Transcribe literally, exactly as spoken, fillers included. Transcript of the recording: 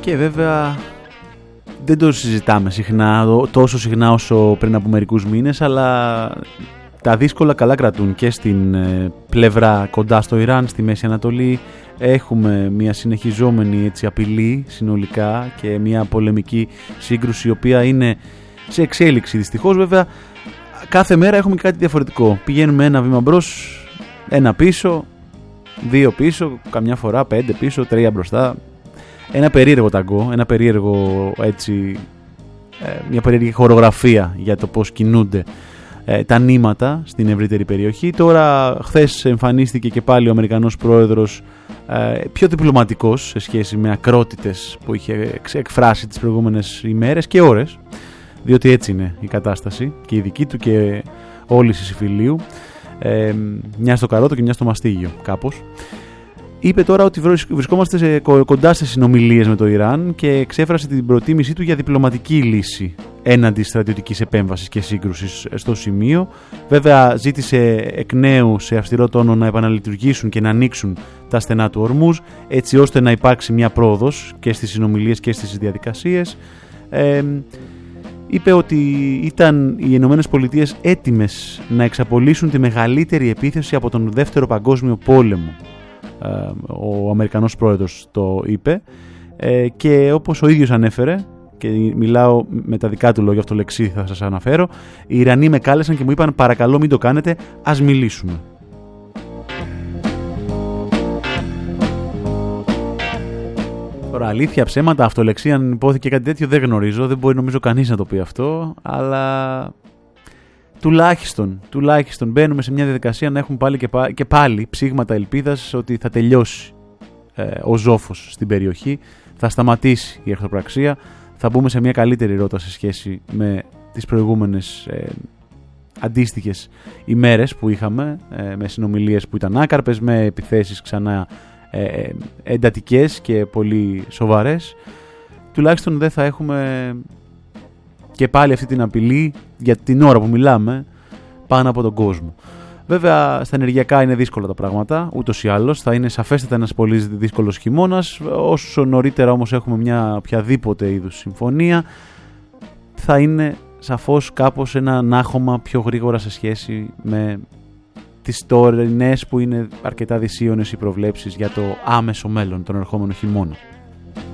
Και βέβαια δεν το συζητάμε συχνά, τόσο συχνά όσο πριν από μερικούς μήνες, αλλά τα δύσκολα καλά κρατούν και στην πλευρά κοντά στο Ιράν, στη Μέση Ανατολή. Έχουμε μια συνεχιζόμενη έτσι, απειλή συνολικά και μια πολεμική σύγκρουση η οποία είναι σε εξέλιξη δυστυχώς. Βέβαια κάθε μέρα έχουμε και κάτι διαφορετικό. Πηγαίνουμε ένα βήμα μπρος, ένα πίσω, δύο πίσω, καμιά φορά πέντε πίσω, τρία μπροστά. Ένα περίεργο ταγκό, ένα περίεργο έτσι, μια περίεργη χορογραφία για το πώς κινούνται τα νήματα στην ευρύτερη περιοχή. Τώρα χθες εμφανίστηκε και πάλι ο Αμερικανός πρόεδρος πιο διπλωματικός σε σχέση με ακρότητες που είχε εκφράσει τις προηγούμενες ημέρες και ώρες, διότι έτσι είναι η κατάσταση και η δική του και όλης της συμφιλίου, ε, μια στο καρότο και μια στο μαστίγιο κάπως. Είπε τώρα ότι βρισκόμαστε σε, κοντά στις συνομιλίες με το Ιράν και εξέφρασε την προτίμησή του για διπλωματική λύση έναντι στρατιωτικής επέμβασης και σύγκρουσης στο σημείο. Βέβαια ζήτησε εκ νέου σε αυστηρό τόνο να επαναλειτουργήσουν και να ανοίξουν τα στενά του Ορμούζ, έτσι ώστε να υπάρξει μια πρόοδος και στις συνομιλίες και στις διαδικασίες. Ε, είπε ότι ήταν οι Ηνωμένες Πολιτείες έτοιμες να εξαπολύσουν τη μεγαλύτερη επίθεση από τον Δεύτερο Παγκόσμιο Πόλεμο. Ο Αμερικανός πρόεδρος το είπε, και όπως ο ίδιος ανέφερε, και μιλάω με τα δικά του λόγια, αυτό λεξί θα σας αναφέρω, οι Ιρανοί με κάλεσαν και μου είπαν παρακαλώ μην το κάνετε, ας μιλήσουμε. Τώρα αλήθεια, ψέματα, αυτολεξία, αν υπόθηκε κάτι τέτοιο δεν γνωρίζω, δεν μπορεί νομίζω κανείς να το πει αυτό, αλλά τουλάχιστον, τουλάχιστον μπαίνουμε σε μια διαδικασία να έχουμε πάλι και, πάλι, και πάλι ψήγματα ελπίδας ότι θα τελειώσει ε, ο ζόφος στην περιοχή, θα σταματήσει η εχθροπραξία, θα μπούμε σε μια καλύτερη ρότα σε σχέση με τις προηγούμενες ε, αντίστοιχες ημέρες που είχαμε, ε, με συνομιλίες που ήταν άκαρπες, με επιθέσεις ξανά ε, εντατικές και πολύ σοβαρές. Τουλάχιστον δεν θα έχουμε και πάλι αυτή την απειλή για την ώρα που μιλάμε πάνω από τον κόσμο. Βέβαια στα ενεργειακά είναι δύσκολα τα πράγματα, ούτως ή άλλως θα είναι σαφέστατα ένας πολύ δύσκολος χειμώνας. Όσο νωρίτερα όμως έχουμε μια οποιαδήποτε είδους συμφωνία, θα είναι σαφώς κάπως ένα ανάχωμα πιο γρήγορα σε σχέση με τις τωρινές που είναι αρκετά δυσίωνες οι προβλέψεις για το άμεσο μέλλον, τον ερχόμενο χειμώνα.